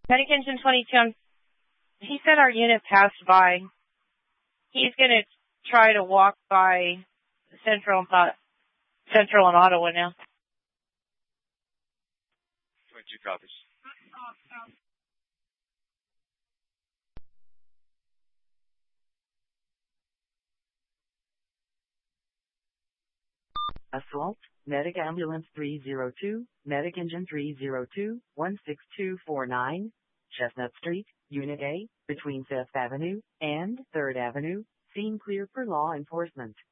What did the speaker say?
Medic Engine 22, he said our unit passed by. He's going to try to walk by Central and Ottawa now. 22 copies. Assault, Medic Ambulance 302, Medic Engine 302, 16249, Chestnut Street, Unit A, between 5th Avenue and 3rd Avenue, scene clear for law enforcement.